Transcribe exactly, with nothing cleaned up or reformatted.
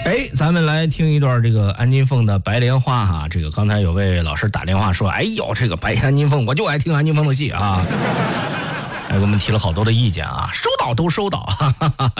哎，咱们来听一段这个安金凤的《白莲花》哈。这个刚才有位老师打电话说，哎呦，这个白安金凤，我就爱听安金凤的戏啊，哎，给我们提了好多的意见啊，收到都收到，哈哈哈。